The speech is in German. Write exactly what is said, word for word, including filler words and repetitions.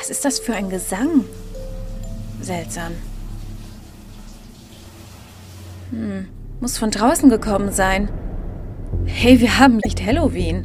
Was ist das für ein Gesang? Seltsam. Hm, muss von draußen gekommen sein. Hey, wir haben nicht Halloween.